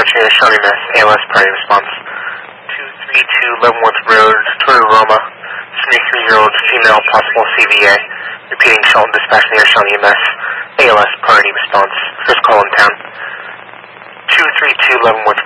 dispatching a Shawnee Miss ALS party response. 232 Leavenworth Road, Toyota Roma, 73-year-old female, possible CVA. Repeating, Shelton dispatching a Shawnee Miss ALS party response. First call in town. 232 Leavenworth